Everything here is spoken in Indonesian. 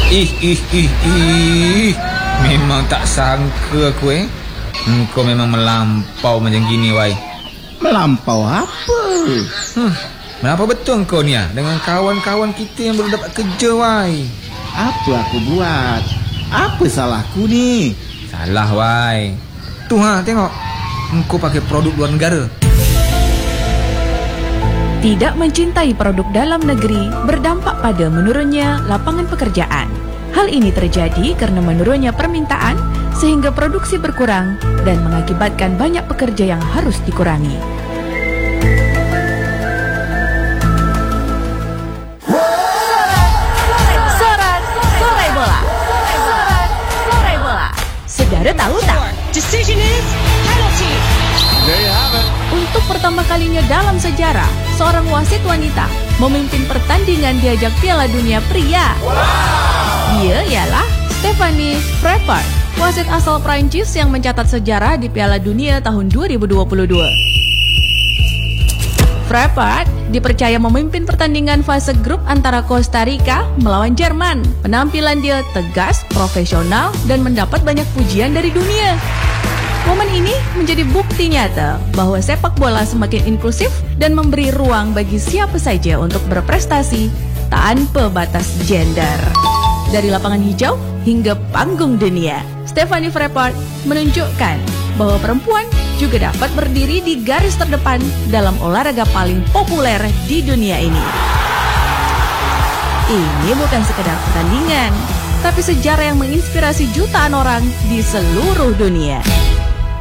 Ih. Memang tak sangka aku Engkau memang melampau macam gini, wai. Melampau apa? Melampau betul engkau ni dengan kawan-kawan kita yang baru dapat kerja, wai. Apa aku buat? Apa salahku ni? Salah, wai. Tu tengok. Engkau pakai produk luar negara. Tidak mencintai produk dalam negeri berdampak pada menurunnya lapangan pekerjaan. Hal ini terjadi karena menurunnya permintaan sehingga produksi berkurang dan mengakibatkan banyak pekerja yang harus dikurangi. Sorat Sore Bola. Saudara tahu tak? Decision is penalty. There you have it. Untuk pertama kalinya dalam sejarah, seorang wasit wanita memimpin pertandingan di ajang Piala Dunia pria. Dia ialah Stephanie Frappart, wasit asal Prancis yang mencatat sejarah di Piala Dunia tahun 2022. Frappart dipercaya memimpin pertandingan fase grup antara Costa Rica melawan Jerman. Penampilan dia tegas, profesional, dan mendapat banyak pujian dari dunia. Momen ini menjadi bukti nyata bahwa sepak bola semakin inklusif dan memberi ruang bagi siapa saja untuk berprestasi tanpa batas gender. Dari lapangan hijau hingga panggung dunia, Stephanie Frappart menunjukkan bahwa perempuan juga dapat berdiri di garis terdepan dalam olahraga paling populer di dunia ini. Ini bukan sekedar pertandingan, tapi sejarah yang menginspirasi jutaan orang di seluruh dunia.